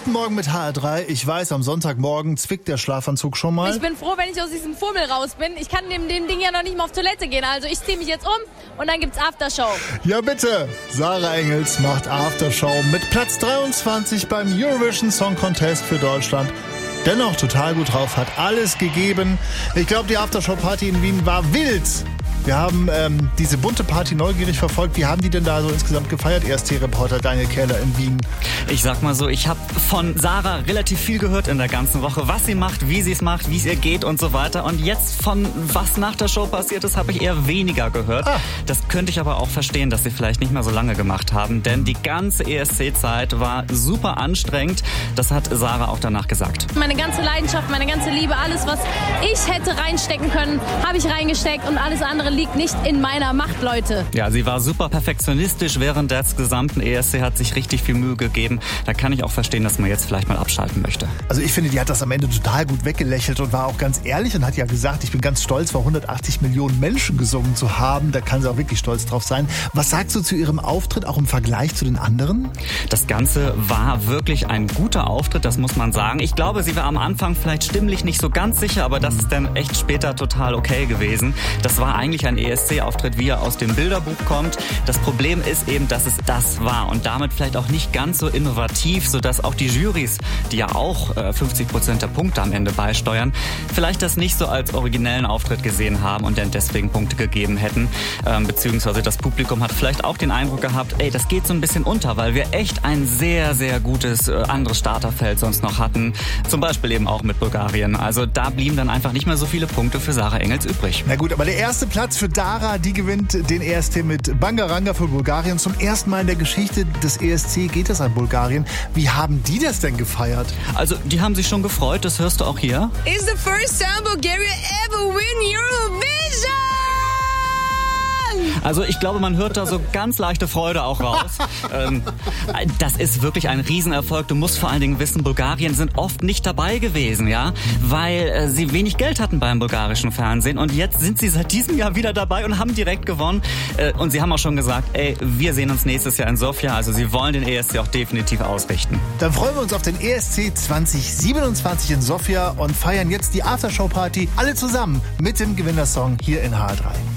Guten Morgen mit HR3. Ich weiß, am Sonntagmorgen zwickt der Schlafanzug schon mal. Ich bin froh, wenn ich aus diesem Fummel raus bin. Ich kann dem Ding ja noch nicht mal auf Toilette gehen. Also ich ziehe mich jetzt um und dann gibt's Aftershow. Ja bitte, Sarah Engels macht Aftershow mit Platz 23 beim Eurovision Song Contest für Deutschland. Dennoch total gut drauf, hat alles gegeben. Ich glaube, die Aftershow-Party in Wien war wild. Wir haben diese bunte Party neugierig verfolgt. Wie haben die denn da so insgesamt gefeiert, EST-Reporter Daniel Kähler in Wien? Ich sag mal so, ich habe von Sarah relativ viel gehört in der ganzen Woche, was sie macht, wie sie es macht, wie es ihr geht und so weiter. Und jetzt von was nach der Show passiert ist, habe ich eher weniger gehört. Das könnte ich aber auch verstehen, dass sie vielleicht nicht mehr so lange gemacht haben, denn die ganze ESC-Zeit war super anstrengend. Das hat Sarah auch danach gesagt. Meine ganze Leidenschaft, meine ganze Liebe, alles, was ich hätte reinstecken können, habe ich reingesteckt und alles andere liegt nicht in meiner Macht, Leute. Ja, sie war super perfektionistisch während des gesamten ESC, hat sich richtig viel Mühe gegeben. Da kann ich auch verstehen, dass man jetzt vielleicht mal abschalten möchte. Also ich finde, die hat das am Ende total gut weggelächelt und war auch ganz ehrlich und hat ja gesagt, ich bin ganz stolz, vor 180 Millionen Menschen gesungen zu haben. Da kann sie auch wirklich stolz drauf sein. Was sagst du zu ihrem Auftritt, auch im Vergleich zu den anderen? Das Ganze war wirklich ein guter Auftritt, das muss man sagen. Ich glaube, sie war am Anfang vielleicht stimmlich nicht so ganz sicher, aber das ist dann echt später total okay gewesen. Das war eigentlich ein ESC-Auftritt, wie er aus dem Bilderbuch kommt. Das Problem ist eben, dass es das war und damit vielleicht auch nicht ganz so innovativ, sodass auch die Jurys, die ja auch 50% der Punkte am Ende beisteuern, vielleicht das nicht so als originellen Auftritt gesehen haben und dann deswegen Punkte gegeben hätten. Beziehungsweise das Publikum hat vielleicht auch den Eindruck gehabt, das geht so ein bisschen unter, weil wir echt ein sehr, sehr gutes anderes Starterfeld sonst noch hatten. Zum Beispiel eben auch mit Bulgarien. Also da blieben dann einfach nicht mehr so viele Punkte für Sarah Engels übrig. Na gut, aber der erste Platz für Dara, die gewinnt den ESC mit Bangaranga für Bulgarien. Zum ersten Mal in der Geschichte des ESC geht es an Bulgarien. Wie haben die das denn gefeiert? Also, die haben sich schon gefreut, das hörst du auch hier. It's the first time Bulgaria ever win Eurovision! Also ich glaube, man hört da so ganz leichte Freude auch raus. Das ist wirklich ein Riesenerfolg. Du musst vor allen Dingen wissen, Bulgarien sind oft nicht dabei gewesen, ja, weil sie wenig Geld hatten beim bulgarischen Fernsehen. Und jetzt sind sie seit diesem Jahr wieder dabei und haben direkt gewonnen. Und sie haben auch schon gesagt, wir sehen uns nächstes Jahr in Sofia. Also sie wollen den ESC auch definitiv ausrichten. Dann freuen wir uns auf den ESC 2027 in Sofia und feiern jetzt die Aftershow-Party alle zusammen mit dem Gewinnersong hier in HR3.